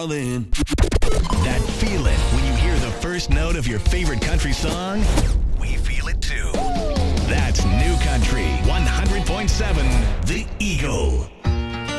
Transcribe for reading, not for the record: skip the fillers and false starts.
In. That feeling when you hear the first note of your favorite country song? We feel it too. That's New Country 100.7